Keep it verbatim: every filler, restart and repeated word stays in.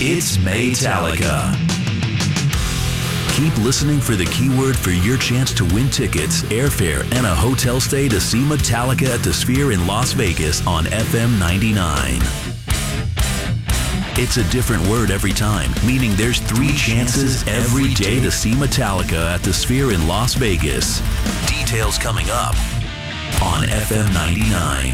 It's Maytalica. Keep listening for the keyword for your chance to win tickets, airfare, and a hotel stay to see Metallica at the Sphere in Las Vegas on F M ninety-nine. It's a different word every time, meaning there's three chances every day to see Metallica at the Sphere in Las Vegas. Details coming up on F M ninety-nine.